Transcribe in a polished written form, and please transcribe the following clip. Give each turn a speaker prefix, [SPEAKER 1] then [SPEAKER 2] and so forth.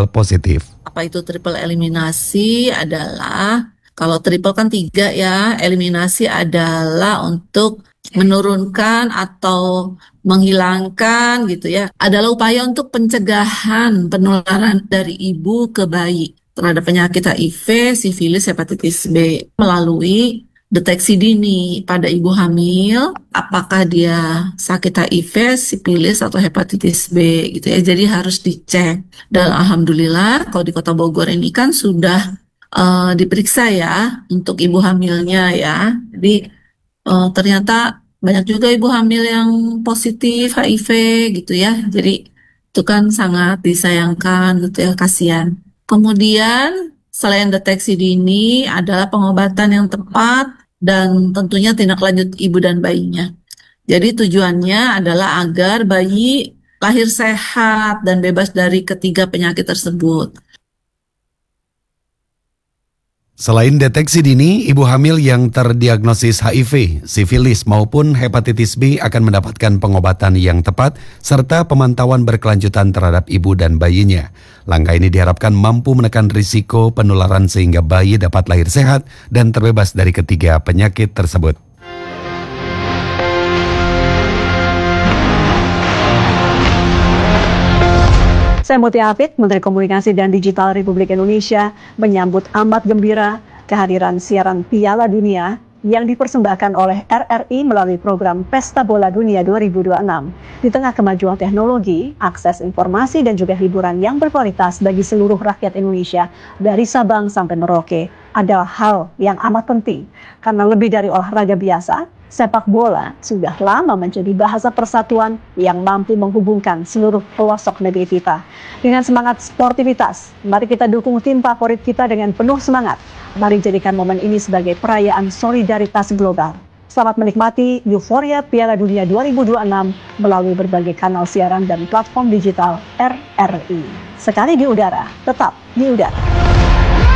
[SPEAKER 1] hal positif.
[SPEAKER 2] Apa itu triple eliminasi adalah, kalau triple kan 3 ya, eliminasi adalah untuk menurunkan atau menghilangkan gitu ya, adalah upaya untuk pencegahan penularan dari ibu ke bayi terhadap penyakit HIV, sifilis, hepatitis B melalui deteksi dini pada ibu hamil, apakah dia sakit HIV, sifilis, atau hepatitis B gitu ya. Jadi harus dicek. Dan alhamdulillah kalau di Kota Bogor ini kan sudah diperiksa ya untuk ibu hamilnya ya. Jadi ternyata banyak juga ibu hamil yang positif HIV gitu ya. Jadi itu kan sangat disayangkan gitu ya, kasihan. Kemudian selain deteksi dini adalah pengobatan yang tepat dan tentunya tindak lanjut ibu dan bayinya. Jadi tujuannya adalah agar bayi lahir sehat dan bebas dari ketiga penyakit tersebut.
[SPEAKER 1] Selain deteksi dini, ibu hamil yang terdiagnosis HIV, sifilis maupun hepatitis B akan mendapatkan pengobatan yang tepat serta pemantauan berkelanjutan terhadap ibu dan bayinya. Langkah ini diharapkan mampu menekan risiko penularan sehingga bayi dapat lahir sehat dan terbebas dari ketiga penyakit tersebut.
[SPEAKER 3] Saya Mutia Hafid, Menteri Komunikasi dan Digital Republik Indonesia, menyambut amat gembira kehadiran siaran Piala Dunia yang dipersembahkan oleh RRI melalui program Pesta Bola Dunia 2026. Di tengah kemajuan teknologi, akses informasi dan juga hiburan yang berkualitas bagi seluruh rakyat Indonesia dari Sabang sampai Merauke adalah hal yang amat penting. Karena lebih dari olahraga biasa, sepak bola sudah lama menjadi bahasa persatuan yang mampu menghubungkan seluruh pelosok negeri kita. Dengan semangat sportivitas, mari kita dukung tim favorit kita dengan penuh semangat. Mari jadikan momen ini sebagai perayaan solidaritas global. Selamat menikmati euforia Piala Dunia 2026 melalui berbagai kanal siaran dan platform digital RRI. Sekali di udara, tetap di udara.